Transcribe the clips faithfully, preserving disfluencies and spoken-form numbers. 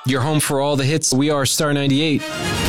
Your home for all the hits. We are Star ninety-eight.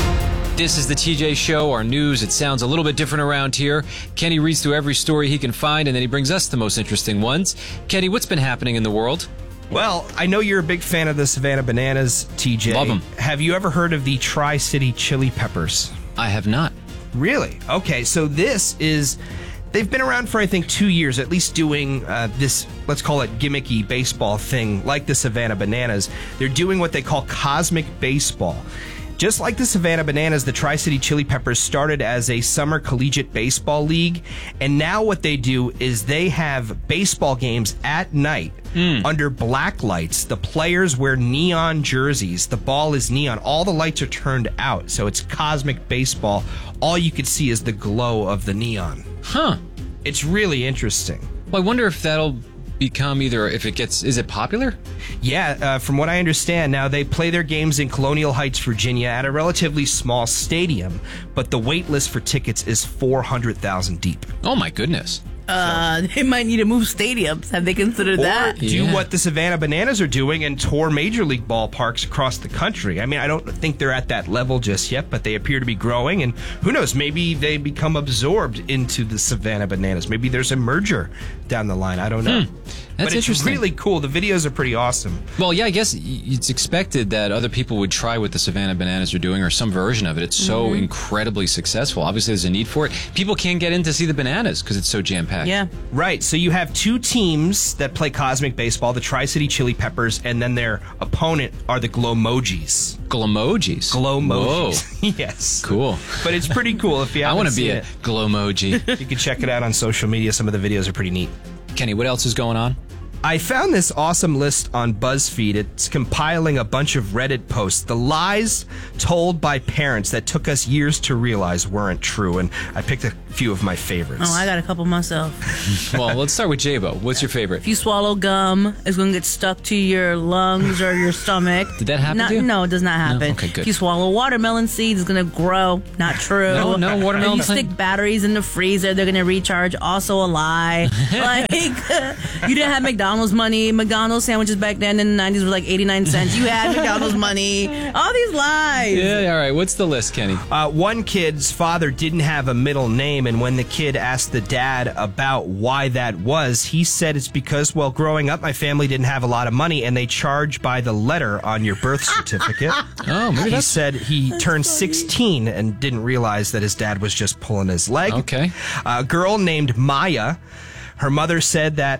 This is the T J Show, our news. It sounds a little bit different around here. Kenny reads through every story he can find, and then he brings us the most interesting ones. Kenny, what's been happening in the world? Well, I know you're a big fan of the Savannah Bananas, T J. Love them. Have you ever heard of the Tri-City Chili Peppers? I have not. Really? Okay, so this is... They've been around for, I think, two years, at least doing uh, this, let's call it gimmicky baseball thing, like the Savannah Bananas. They're doing what they call cosmic baseball. Just like the Savannah Bananas, the Tri-City Chili Peppers started as a summer collegiate baseball league, and now what they do is they have baseball games at night mm. under black lights. The players wear neon jerseys. The ball is neon. All the lights are turned out, so it's cosmic baseball. All you could see is the glow of the neon. Huh. It's really interesting. Well, I wonder if that'll become either, if it gets, is it popular? Yeah, uh, from what I understand, now they play their games in Colonial Heights, Virginia at a relatively small stadium, but the wait list for tickets is four hundred thousand deep. Oh my goodness. Uh, they might need to move stadiums. Have they considered or that? do Yeah. what the Savannah Bananas are doing and tour major league ballparks across the country. I mean, I don't think they're at that level just yet, but they appear to be growing, and who knows, maybe they become absorbed into the Savannah Bananas. Maybe there's a merger down the line. I don't know. Hmm. That's but it's interesting. really cool. The videos are pretty awesome. Well, yeah, I guess it's expected that other people would try what the Savannah Bananas are doing or some version of it. It's so Mm-hmm. incredibly successful. Obviously, there's a need for it. People can't get in to see the Bananas because it's so jam-packed. Yeah. Right, so you have two teams that play cosmic baseball, the Tri-City Chili Peppers, and then their opponent are the Glowmojis. Glowmojis. Glowmojis. Yes. Cool. But it's pretty cool if you I haven't want to be seen a it. Glowmoji. You can check it out on social media. Some of the videos are pretty neat. Kenny, what else is going on? I found this awesome list on BuzzFeed. It's compiling a bunch of Reddit posts. The lies told by parents that took us years to realize weren't true. And I picked a few of my favorites. Oh, I got a couple myself. Well, let's start with J-Bo. What's your favorite? If you swallow gum, it's going to get stuck to your lungs or your stomach. Did that happen Not, to you? No, it does not happen. No? Okay, good. If you swallow watermelon seeds, it's going to grow. Not true. No, no, watermelon If you plant- stick batteries in the freezer, they're going to recharge. Also a lie. Like, you didn't have McDonald's money. McDonald's sandwiches back then in the nineties were like eighty-nine cents. You had McDonald's money. All these lies. Yeah, all right. What's the list, Kenny? Uh, one kid's father didn't have a middle name, and when the kid asked the dad about why that was, he said it's because, well, growing up, my family didn't have a lot of money, and they charge by the letter on your birth certificate. Oh, maybe He that's... said he turned sixteen and didn't realize that his dad was just pulling his leg. Okay. A girl named Maya, her mother said that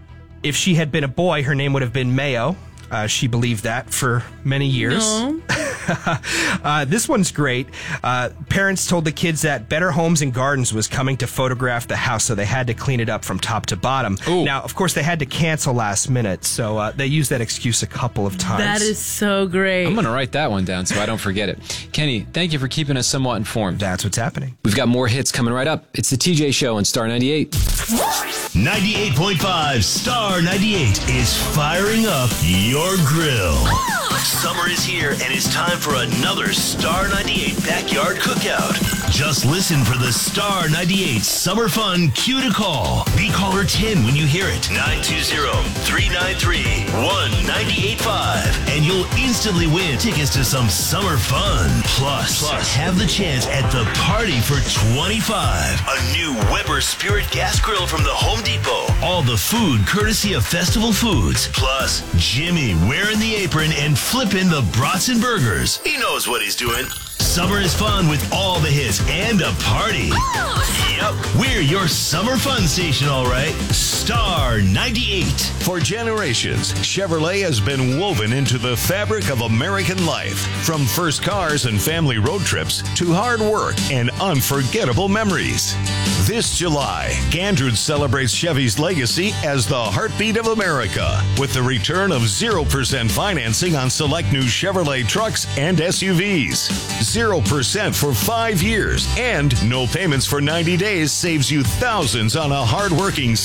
if she had been a boy, her name would have been Mayo. Uh, she believed that for many years. No. uh, this one's great. Uh, parents told the kids that Better Homes and Gardens was coming to photograph the house, so they had to clean it up from top to bottom. Ooh. Now, of course, they had to cancel last minute, so uh, they used that excuse a couple of times. That is so great. I'm going to write that one down so I don't forget it. Kenny, thank you for keeping us somewhat informed. That's what's happening. We've got more hits coming right up. It's the T J Show on Star ninety-eight. ninety-eight point five Star ninety-eight is firing up your grill. Summer is here and it's time for another Star ninety-eight backyard cookout. Just listen for the Star ninety-eight Summer Fun cue to call. Be caller ten when you hear it. nine two zero, three nine three, one nine eight five. And you'll instantly win tickets to some summer fun. Plus, Plus have the chance at the party for twenty-five. A new Weber Spirit Gas Grill from the Home Depot. All the food courtesy of Festival Foods. Plus, Jimmy wearing the apron and flipping the brats and burgers. He knows what he's doing. Summer is fun with all the hits and a party. Yep, we're your summer fun station, all right. Star ninety-eight. For generations, Chevrolet has been woven into the fabric of American life. From first cars and family road trips to hard work and unforgettable memories. This July, Gandrud celebrates Chevy's legacy as the heartbeat of America with the return of zero percent financing on select new Chevrolet trucks and S U Vs. zero percent for five years and no payments for ninety days saves you thousands on a hard-working Silverado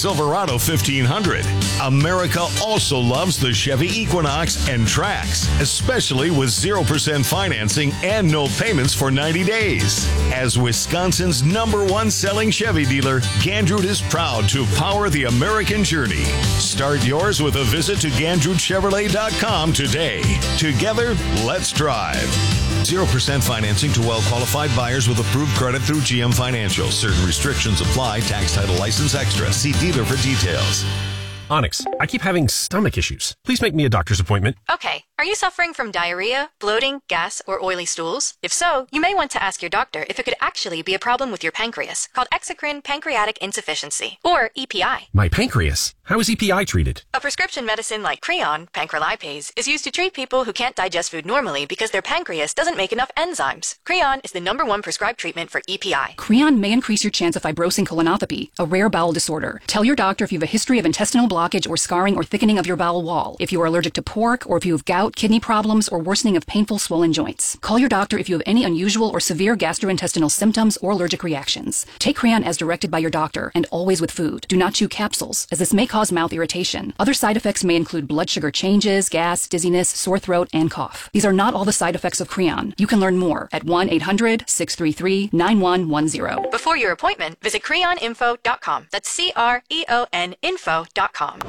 Silverado fifteen hundred. America also loves the Chevy Equinox and Trax, especially with zero percent financing and no payments for ninety days. As Wisconsin's number one selling Chevy dealer, Gandrud is proud to power the American journey. Start yours with a visit to Gandrud Chevrolet dot com today. Together, let's drive. zero percent financing to well-qualified buyers with approved credit through G M Financial. Certain restrictions apply. Tax title license extra. See dealer for details. Onyx, I keep having stomach issues. Please make me a doctor's appointment. Okay. Are you suffering from diarrhea, bloating, gas, or oily stools? If so, you may want to ask your doctor if it could actually be a problem with your pancreas, called exocrine pancreatic insufficiency, or E P I. My pancreas? How is E P I treated? A prescription medicine like Creon, pancrelipase, is used to treat people who can't digest food normally because their pancreas doesn't make enough enzymes. Creon is the number one prescribed treatment for E P I. Creon may increase your chance of fibrosing colonopathy, a rare bowel disorder. Tell your doctor if you have a history of intestinal blockage or scarring or thickening of your bowel wall, if you are allergic to pork, or if you have gout, kidney problems, or worsening of painful swollen joints. Call your doctor if you have any unusual or severe gastrointestinal symptoms or allergic reactions. Take Creon as directed by your doctor, and always with food. Do not chew capsules, as this may cause mouth irritation. Other side effects may include blood sugar changes, gas, dizziness, sore throat, and cough. These are not all the side effects of Creon. You can learn more at one eight hundred, six three three, nine one one zero. Before your appointment, visit creon info dot com. That's C R E O N info dot com.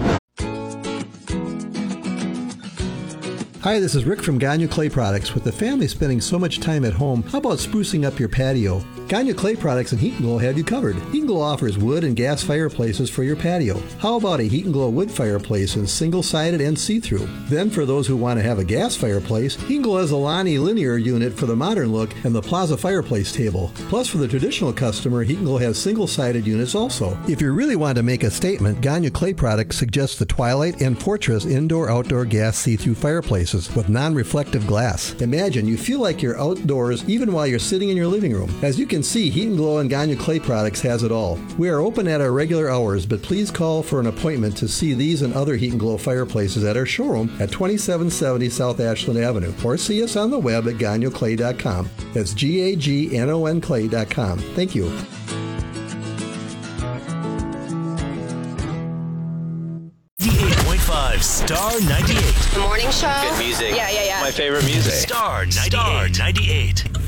Hi, this is Rick from Gagne Clay Products. With the family spending so much time at home, how about sprucing up your patio? Gagne Clay Products and Heat and Glow have you covered. Heat and Glow offers wood and gas fireplaces for your patio. How about a Heat and Glow wood fireplace in single-sided and see-through? Then for those who want to have a gas fireplace, Heat and Glow has a Lonnie linear unit for the modern look and the Plaza fireplace table. Plus for the traditional customer, Heat and Glow has single-sided units also. If you really want to make a statement, Gagne Clay Products suggests the Twilight and Fortress indoor-outdoor gas see-through fireplaces with non-reflective glass. Imagine you feel like you're outdoors even while you're sitting in your living room. As you can see, Heat and Glow and Gagne Clay Products has it all. We are open at our regular hours, but please call for an appointment to see these and other Heat and Glow fireplaces at our showroom at twenty-seven seventy South Ashland Avenue, or see us on the web at gagne clay dot com. That's G A G N O N clay dot com. Thank you. Star ninety-eight. The morning show. Good music. Yeah, yeah, yeah. My favorite music. Star ninety-eight. Star ninety-eight.